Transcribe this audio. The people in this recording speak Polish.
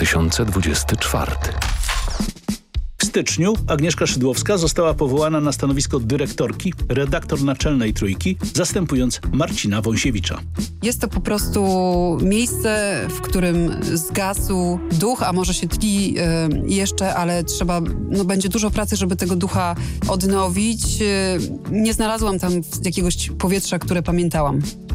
2024. W styczniu Agnieszka Szydłowska została powołana na stanowisko dyrektorki, redaktor naczelnej Trójki, zastępując Marcina Wąsiewicza. Jest to po prostu miejsce, w którym zgasł duch, a może się tli jeszcze, ale będzie dużo pracy, żeby tego ducha odnowić. Nie znalazłam tam jakiegoś powietrza, które pamiętałam.